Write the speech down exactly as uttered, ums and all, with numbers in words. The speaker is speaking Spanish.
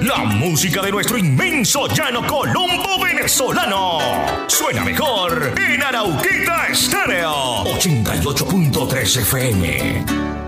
La música de nuestro inmenso llano colombo venezolano. Suena mejor en Arauquita Estéreo ochenta y ocho punto tres F M.